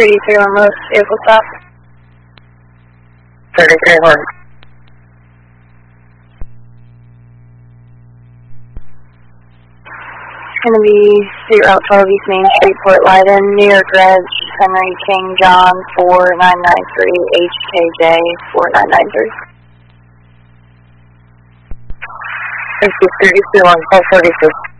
33 on the vehicle stop. 33 1. It's going to be State Route 12 East Main Street, Port Leyden, New York Reg, Henry King John 4993, HKJ 4993. Thank you, 32 on call 46.